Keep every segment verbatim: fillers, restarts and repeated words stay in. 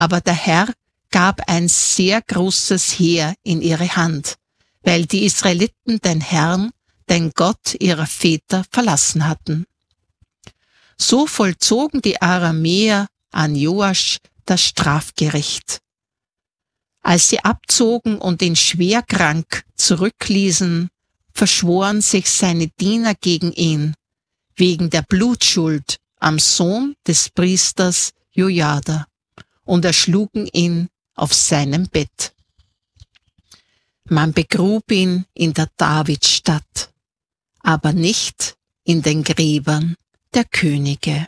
aber der Herr gab ein sehr großes Heer in ihre Hand, weil die Israeliten den Herrn, den Gott ihrer Väter, verlassen hatten. So vollzogen die Aramäer an Joasch das Strafgericht. Als sie abzogen und ihn schwer krank zurückließen, verschworen sich seine Diener gegen ihn, wegen der Blutschuld am Sohn des Priesters Jojada, und erschlugen ihn auf seinem Bett. Man begrub ihn in der Davidstadt, aber nicht in den Gräbern der Könige.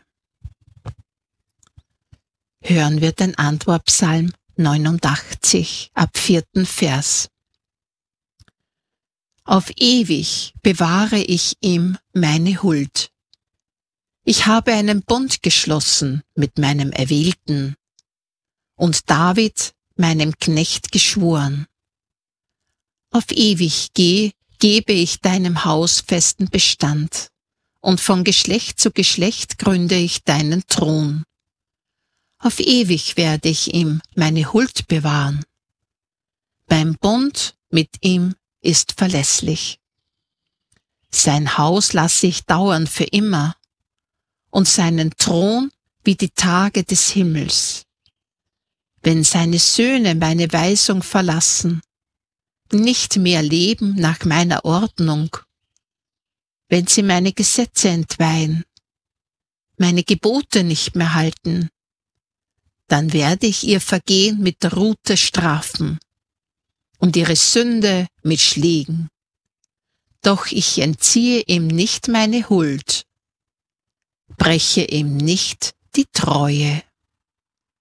Hören wir den Antwortpsalm neunundachtzig ab vierten Vers. Auf ewig bewahre ich ihm meine Huld. Ich habe einen Bund geschlossen mit meinem Erwählten und David, meinem Knecht, geschworen. Auf ewig geh, gebe ich deinem Haus festen Bestand, und von Geschlecht zu Geschlecht gründe ich deinen Thron. Auf ewig werde ich ihm meine Huld bewahren. Mein Bund mit ihm ist verlässlich. Sein Haus lasse ich dauern für immer und seinen Thron wie die Tage des Himmels. Wenn seine Söhne meine Weisung verlassen, nicht mehr leben nach meiner Ordnung, wenn sie meine Gesetze entweihen, meine Gebote nicht mehr halten, dann werde ich ihr Vergehen mit der Rute strafen und ihre Sünde mit Schlägen. Doch ich entziehe ihm nicht meine Huld, breche ihm nicht die Treue.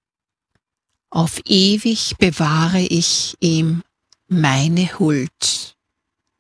Auf ewig bewahre ich ihm meine Huld.